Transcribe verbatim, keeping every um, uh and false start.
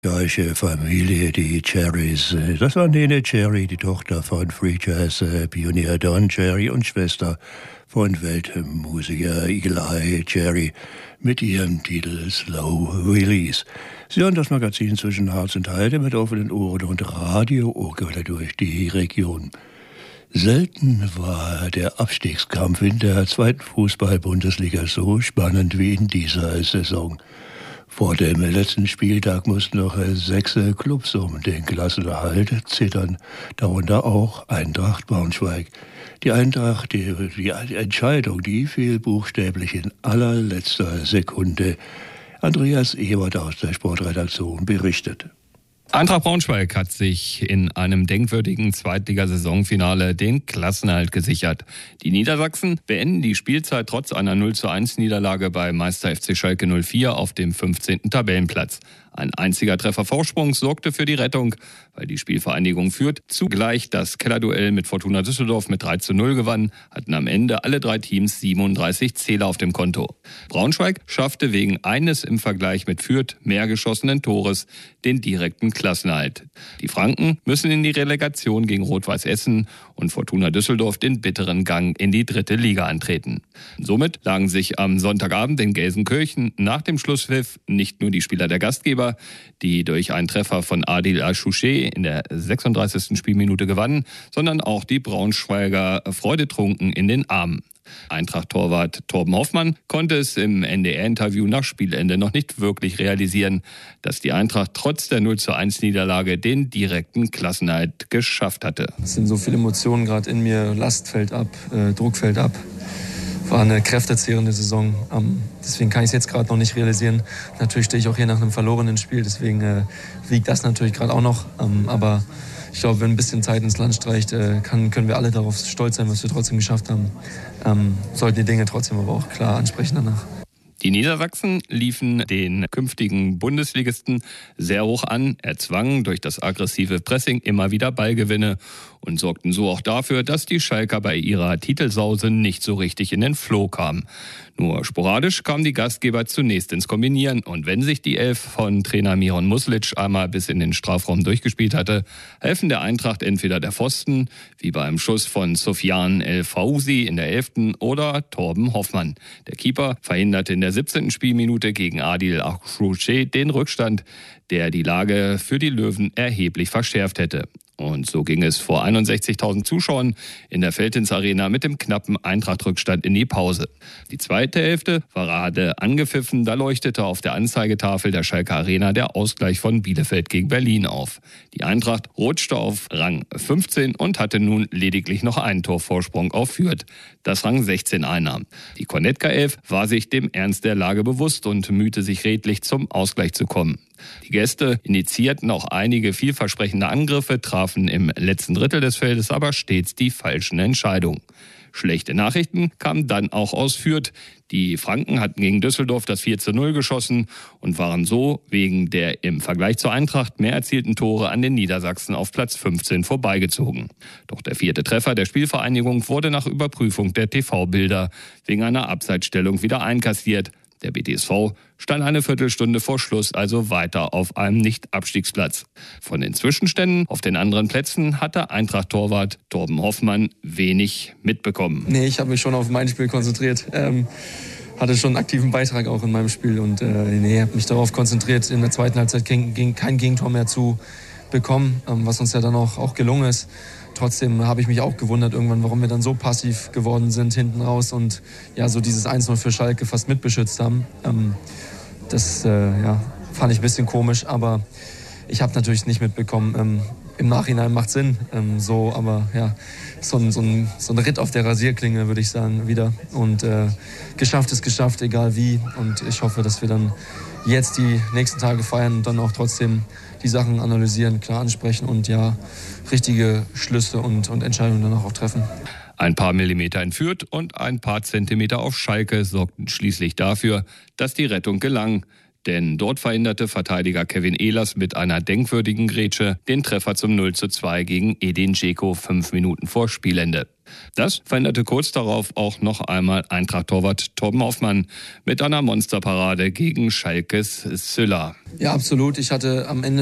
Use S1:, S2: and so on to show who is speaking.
S1: Reiche Familie, die Cherrys. Das war Nene Cherry, die Tochter von Free Jazz Pionier Don Cherry und Schwester von Weltmusiker Eagle Eye Cherry mit ihrem Titel Slow Release. Sie hören das Magazin zwischen Harz und Heide mit offenen Ohren und Radio-Urquelle durch die Region. Selten war der Abstiegskampf in der zweiten Fußball-Bundesliga so spannend wie in dieser Saison. Vor dem letzten Spieltag mussten noch sechs Clubs um den Klassenerhalt zittern, darunter auch Eintracht Braunschweig. Die Eintracht, die, die Entscheidung, die fiel buchstäblich in allerletzter Sekunde. Andreas Ebert aus der Sportredaktion berichtet.
S2: Eintracht Braunschweig hat sich in einem denkwürdigen Zweitligasaisonfinale den Klassenerhalt gesichert. Die Niedersachsen beenden die Spielzeit trotz einer null zu eins Niederlage bei Meister F C Schalke null vier auf dem fünfzehnten Tabellenplatz. Ein einziger Treffer Vorsprung sorgte für die Rettung, weil die Spielvereinigung Fürth zugleich das Kellerduell mit Fortuna Düsseldorf mit drei zu null gewann, hatten am Ende alle drei Teams siebenunddreißig Zähler auf dem Konto. Braunschweig schaffte wegen eines im Vergleich mit Fürth mehr geschossenen Tores den direkten Klassenerhalt. Die Franken müssen in die Relegation gegen Rot-Weiß Essen und Fortuna Düsseldorf den bitteren Gang in die dritte Liga antreten. Somit lagen sich am Sonntagabend in Gelsenkirchen nach dem Schlusspfiff nicht nur die Spieler der Gastgeber, die durch einen Treffer von Adil Al-Shouché in der sechsunddreißigsten Spielminute gewannen, sondern auch die Braunschweiger freudetrunken in den Armen. Eintracht-Torwart Torben Hoffmann konnte es im N D R-Interview nach Spielende noch nicht wirklich realisieren, dass die Eintracht trotz der null zu eins Niederlage den direkten Klassenerhalt geschafft hatte.
S3: Es sind so viele Emotionen gerade in mir, Last fällt ab, äh, Druck fällt ab. War eine kräftezehrende Saison, ähm, deswegen kann ich es jetzt gerade noch nicht realisieren. Natürlich stehe ich auch hier nach einem verlorenen Spiel, deswegen äh, wiegt das natürlich gerade auch noch, ähm, aber ich glaube, wenn ein bisschen Zeit ins Land streicht, äh, kann, können wir alle darauf stolz sein, was wir trotzdem geschafft haben. Ähm, sollten die Dinge trotzdem aber auch klar ansprechen danach.
S2: Die Niedersachsen liefen den künftigen Bundesligisten sehr hoch an, erzwangen durch das aggressive Pressing immer wieder Ballgewinne und sorgten so auch dafür, dass die Schalker bei ihrer Titelsause nicht so richtig in den Flow kamen. Nur sporadisch kamen die Gastgeber zunächst ins Kombinieren und wenn sich die Elf von Trainer Miron Muslic einmal bis in den Strafraum durchgespielt hatte, helfen der Eintracht entweder der Pfosten, wie beim Schuss von Sofian El Fauzi in der elften oder Torben Hoffmann. Der Keeper verhinderte in der siebzehnten Spielminute gegen Adil Al-Shouché den Rückstand, der die Lage für die Löwen erheblich verschärft hätte. Und so ging es vor einundsechzigtausend Zuschauern in der Veltins Arena mit dem knappen Eintracht-Rückstand in die Pause. Die zweite Hälfte war gerade angepfiffen, da leuchtete auf der Anzeigetafel der Schalke Arena der Ausgleich von Bielefeld gegen Berlin auf. Die Eintracht rutschte auf Rang fünfzehn und hatte nun lediglich noch einen Torvorsprung auf Fürth, das Rang sechzehn einnahm. Die Kornetka-Elf war sich dem Ernst der Lage bewusst und mühte sich redlich zum Ausgleich zu kommen. Die Gäste initiierten auch einige vielversprechende Angriffe, trafen im letzten Drittel des Feldes aber stets die falschen Entscheidungen. Schlechte Nachrichten kamen dann auch aus Fürth. Die Franken hatten gegen Düsseldorf das vier zu null geschossen und waren so wegen der im Vergleich zur Eintracht mehr erzielten Tore an den Niedersachsen auf Platz fünfzehn vorbeigezogen. Doch der vierte Treffer der Spielvereinigung wurde nach Überprüfung der T V-Bilder wegen einer Abseitsstellung wieder einkassiert. Der B T S V stand eine Viertelstunde vor Schluss also weiter auf einem Nicht-Abstiegsplatz. Von den Zwischenständen auf den anderen Plätzen hatte Eintracht-Torwart Torben Hoffmann wenig mitbekommen.
S3: Nee, ich habe mich schon auf mein Spiel konzentriert. Ähm, hatte schon einen aktiven Beitrag auch in meinem Spiel und äh, nee, habe mich darauf konzentriert, in der zweiten Halbzeit ging, ging kein Gegentor mehr zu bekommen, ähm, was uns ja dann auch, auch gelungen ist. Trotzdem habe ich mich auch gewundert irgendwann, warum wir dann so passiv geworden sind hinten raus und ja, so dieses eins null für Schalke fast mitbeschützt haben. Ähm, das äh, ja, fand ich ein bisschen komisch, aber ich habe natürlich nicht mitbekommen. Ähm, Im Nachhinein macht Sinn, ähm, so, aber ja, so ein, so, ein, so ein Ritt auf der Rasierklinge, würde ich sagen, wieder. Und äh, geschafft ist geschafft, egal wie. Und ich hoffe, dass wir dann jetzt die nächsten Tage feiern und dann auch trotzdem die Sachen analysieren, klar ansprechen und ja, richtige Schlüsse und, und Entscheidungen danach auch treffen.
S2: Ein paar Millimeter in Fürth und ein paar Zentimeter auf Schalke sorgten schließlich dafür, dass die Rettung gelang. Denn dort verhinderte Verteidiger Kevin Ehlers mit einer denkwürdigen Grätsche den Treffer zum null zu zwei gegen Edin Dzeko fünf Minuten vor Spielende. Das veränderte kurz darauf auch noch einmal Eintracht-Torwart Torben Hoffmann mit einer Monsterparade gegen Schalkes Sylla.
S3: Ja, absolut. Ich hatte am Ende